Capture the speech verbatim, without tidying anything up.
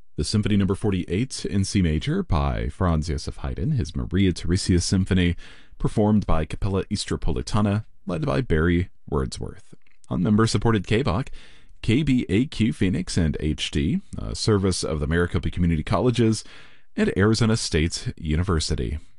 The Symphony Number forty-eight in C major by Franz Joseph Haydn, his Maria Theresia Symphony, performed by Capella Istropolitana, led by Barry Wordsworth. On member-supported K B O C, K B A Q Phoenix and H D, a service of the Maricopa Community Colleges, and Arizona State University.